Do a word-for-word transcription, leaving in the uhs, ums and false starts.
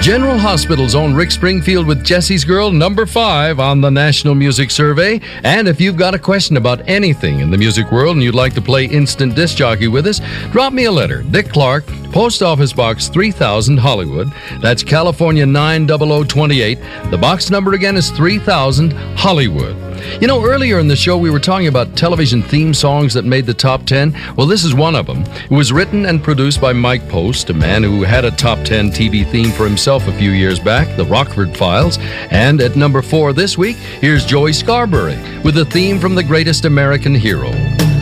General Hospital's own Rick Springfield with Jesse's Girl, number five on the National Music Survey. And if you've got a question about anything in the music world and you'd like to play Instant Disc Jockey with us, drop me a letter. Dick Clark, Post Office Box three thousand, Hollywood. That's California nine zero zero two eight. The box number again is three thousand, Hollywood. You know, earlier in the show, we were talking about television theme songs that made the top ten. Well, this is one of them. It was written and produced by Mike Post, a man who had a top ten T V theme for himself a few years back, The Rockford Files. And at number four this week, here's Joey Scarbury with a theme from The Greatest American Hero.